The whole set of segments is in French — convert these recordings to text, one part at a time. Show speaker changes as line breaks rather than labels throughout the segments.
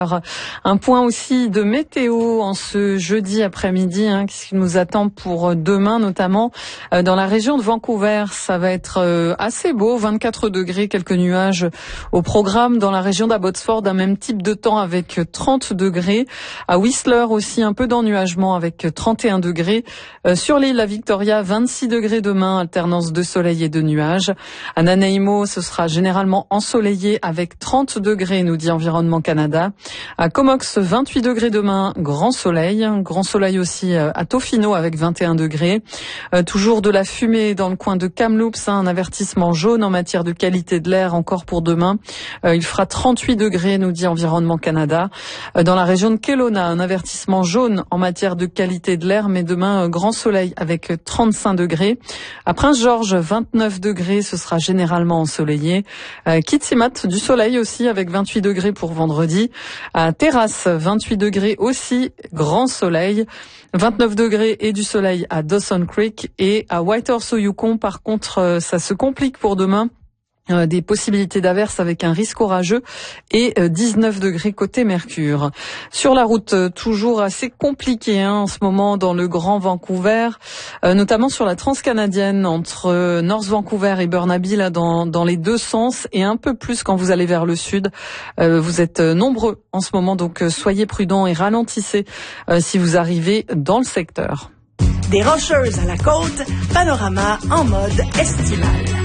Un point aussi de météo en ce jeudi après-midi, qu'est-ce qui nous attend pour demain, notamment dans la région de Vancouver. Ça va être assez beau, 24 degrés, quelques nuages au programme. Dans la région d'Abbotsford, un même type de temps avec 30 degrés. À Whistler aussi, un peu d'ennuagement avec 31 degrés. Sur l'île la Victoria, 26 degrés demain, alternance de soleil et de nuages. À Nanaimo, ce sera généralement ensoleillé avec 30 degrés, nous dit Environnement Canada. À Comox, 28 degrés demain, grand soleil aussi à Tofino avec 21 degrés. Toujours de la fumée dans le coin de Kamloops, un avertissement jaune en matière de qualité de l'air encore pour demain. Il fera 38 degrés, nous dit Environnement Canada. Dans la région de Kelowna, un avertissement jaune en matière de qualité de l'air, mais demain grand soleil avec 35 degrés. À Prince-Georges, 29 degrés, ce sera généralement ensoleillé. Kitimat, du soleil aussi avec 28 degrés pour vendredi. À Terrasse, 28 degrés aussi, grand soleil. 29 degrés et du soleil à Dawson Creek. Et à Whitehorse au Yukon, par contre, ça se complique pour demain. Des possibilités d'averses avec un risque orageux et 19 degrés côté Mercure. Sur la route, toujours assez compliqué en ce moment dans le Grand Vancouver, notamment sur la transcanadienne entre North Vancouver et Burnaby, là dans les deux sens, et un peu plus quand vous allez vers le sud. Vous êtes nombreux en ce moment, donc soyez prudents et ralentissez si vous arrivez dans le secteur.
Des Rocheuses à la côte, panorama en mode estival.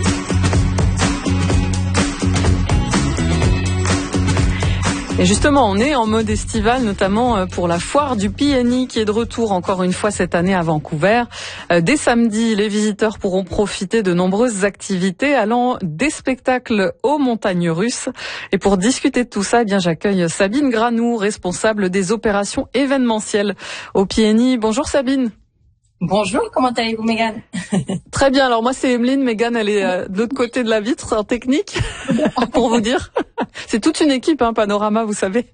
Et justement, on est en mode estival, notamment pour la foire du PNI qui est de retour encore une fois cette année à Vancouver. Dès samedi, les visiteurs pourront profiter de nombreuses activités allant des spectacles aux montagnes russes. Et pour discuter de tout ça, j'accueille Sabine Granou, responsable des opérations événementielles au PNI. Bonjour Sabine.
Bonjour, comment allez-vous Mégane?
Très bien, alors moi c'est Emeline, Mégane elle est de l'autre côté de la vitre en technique, pour vous dire. C'est toute une équipe, Panorama, vous savez.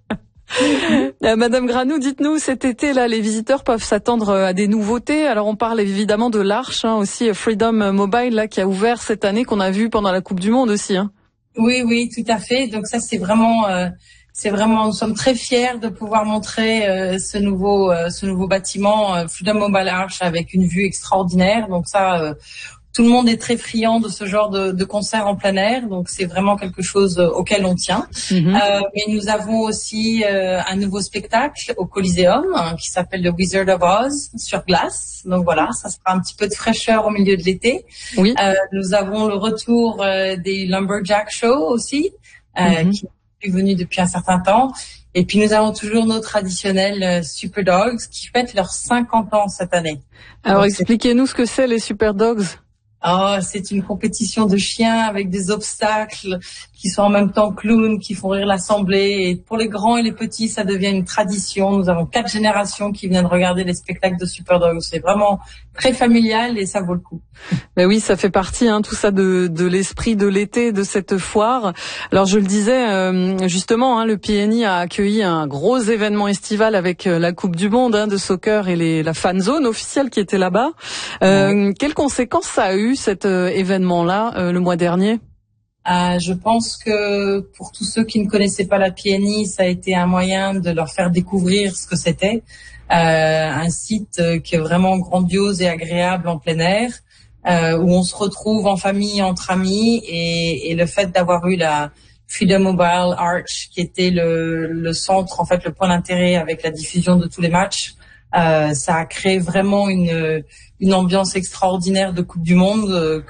Madame Granou, dites-nous, cet été, là, les visiteurs peuvent s'attendre à des nouveautés. Alors on parle évidemment de l'Arche, aussi Freedom Mobile là, qui a ouvert cette année, qu'on a vu pendant la Coupe du Monde aussi.
Oui, tout à fait. Donc ça c'est vraiment... nous sommes très fiers de pouvoir montrer ce nouveau bâtiment Freedom Mobile Arch avec une vue extraordinaire. Donc ça, tout le monde est très friand de ce genre de concert en plein air. Donc c'est vraiment quelque chose auquel on tient. Mais nous avons aussi un nouveau spectacle au Coliseum qui s'appelle The Wizard of Oz sur glace. Donc voilà, ça sera un petit peu de fraîcheur au milieu de l'été.
Oui.
Nous avons le retour des Lumberjack Show aussi, qui venu depuis un certain temps. Et puis nous avons toujours nos traditionnels Super Dogs qui fêtent leurs 50 ans cette année.
Alors
donc,
expliquez-nous ce que c'est les Super Dogs.
C'est une compétition de chiens avec des obstacles qui sont en même temps clowns, qui font rire l'assemblée. Et pour les grands et les petits, ça devient une tradition. Nous avons 4 générations qui viennent regarder les spectacles de Super Dogs. C'est vraiment très familial et ça vaut le coup.
Ben oui, ça fait partie tout ça de l'esprit de l'été, de cette foire. Alors je le disais, justement, le PNI a accueilli un gros événement estival avec la Coupe du Monde de soccer et la fan zone officielle qui était là-bas. Quelles conséquences ça a eu cet événement-là le mois dernier?
Je pense que pour tous ceux qui ne connaissaient pas la PNI, ça a été un moyen de leur faire découvrir ce que c'était. Un site qui est vraiment grandiose et agréable en plein air, où on se retrouve en famille, entre amis, et le fait d'avoir eu la Freedom Mobile Arch, qui était le centre, en fait, le point d'intérêt avec la diffusion de tous les matchs, ça a créé vraiment une ambiance extraordinaire de Coupe du Monde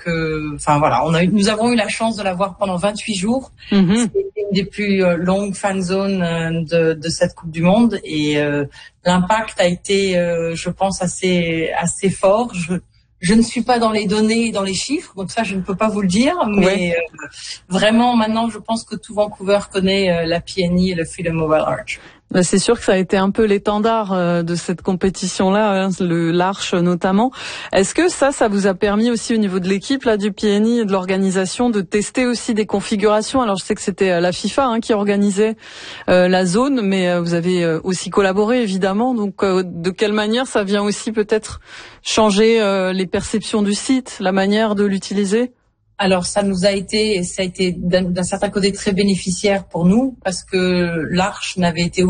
nous avons eu la chance de la voir pendant 28 jours. C'était une des plus longues fan zones de cette Coupe du Monde et l'impact a été, je pense, assez fort. Je ne suis pas dans les données et dans les chiffres, donc ça je ne peux pas vous le dire, mais vraiment maintenant je pense que tout Vancouver connaît la PNI et le Freedom Mobile Arch.
C'est sûr que ça a été un peu l'étendard de cette compétition-là, l'Arche notamment. Est-ce que ça vous a permis aussi au niveau de l'équipe là du PNI et de l'organisation de tester aussi des configurations? Alors je sais que c'était la FIFA qui organisait la zone, mais vous avez aussi collaboré évidemment. Donc de quelle manière ça vient aussi peut-être changer les perceptions du site, la manière de l'utiliser?
Alors ça a été d'un certain côté très bénéficiaire pour nous parce que l'Arche n'avait été